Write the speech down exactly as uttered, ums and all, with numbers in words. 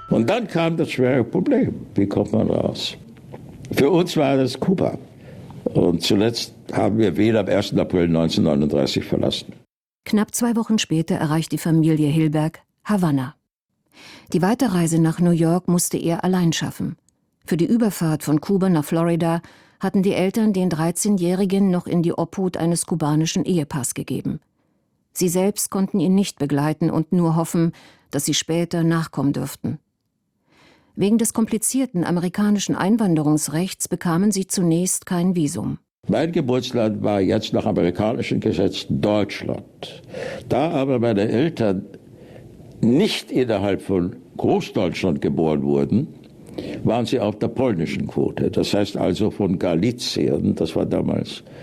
Und dann kam das schwere Problem. Wie kommt man raus? Für uns war das Kuba. Und zuletzt haben wir Wien am ersten April neunzehnhundertneununddreißig verlassen. Knapp zwei Wochen später erreicht die Familie Hilberg Havanna. Die Weiterreise nach New York musste er allein schaffen. Für die Überfahrt von Kuba nach Florida hatten die Eltern den dreizehnjährigen noch in die Obhut eines kubanischen Ehepaars gegeben. Sie selbst konnten ihn nicht begleiten und nur hoffen, dass sie später nachkommen dürften. Wegen des komplizierten amerikanischen Einwanderungsrechts bekamen sie zunächst kein Visum. Mein Geburtsland war jetzt nach amerikanischen Gesetzen Deutschland. Da aber meine Eltern nicht innerhalb von Großdeutschland geboren wurden, waren sie auf der polnischen Quote. Das heißt also von Galizien, das war damals